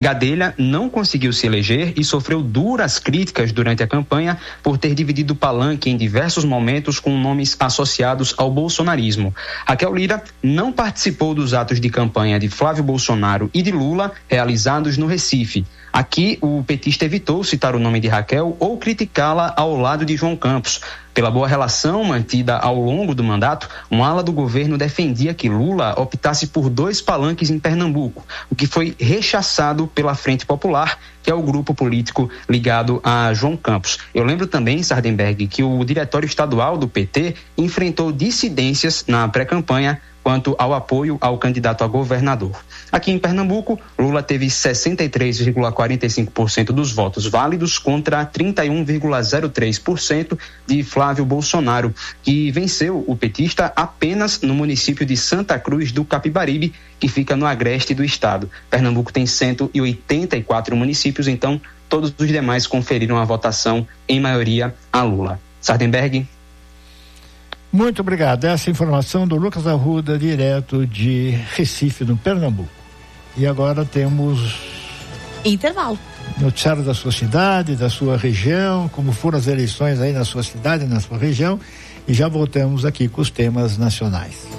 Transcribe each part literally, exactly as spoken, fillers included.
Gadelha não conseguiu se eleger e sofreu duras críticas durante a campanha por ter dividido o palanque em diversos momentos com nomes associados ao bolsonarismo. Raquel Lira não participou dos atos de campanha de Flávio Bolsonaro e de Lula realizados no Recife. Aqui, o petista evitou citar o nome de Raquel ou criticá-la ao lado de João Campos. Pela boa relação mantida ao longo do mandato, uma ala do governo defendia que Lula optasse por dois palanques em Pernambuco, o que foi rechaçado pela Frente Popular, que é o grupo político ligado a João Campos. Eu lembro também, Sardenberg, que o diretório estadual do P T enfrentou dissidências na pré-campanha quanto ao apoio ao candidato a governador. Aqui em Pernambuco, Lula teve sessenta e três vírgula quarenta e cinco por cento dos votos válidos contra trinta e um vírgula zero três por cento de Flávio Bolsonaro, que venceu o petista apenas no município de Santa Cruz do Capibaribe, que fica no agreste do estado. Pernambuco tem cento e oitenta e quatro municípios, então todos os demais conferiram a votação em maioria a Lula. Sardenberg. Muito obrigado. Essa informação do Lucas Arruda, direto de Recife, no Pernambuco. E agora temos intervalo. Noticiário da sua cidade, da sua região, como foram as eleições aí na sua cidade, na sua região, e já voltamos aqui com os temas nacionais.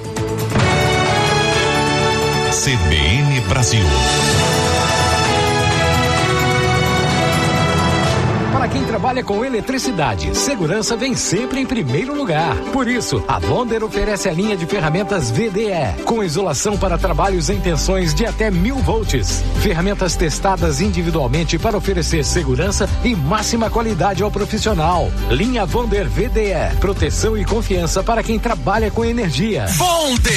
C B N Brasil. Para quem trabalha com eletricidade, segurança vem sempre em primeiro lugar. Por isso, a Vonder oferece a linha de ferramentas V D E, com isolação para trabalhos em tensões de até mil volts. Ferramentas testadas individualmente para oferecer segurança e máxima qualidade ao profissional. Linha Vonder V D E, proteção e confiança para quem trabalha com energia. Vonder,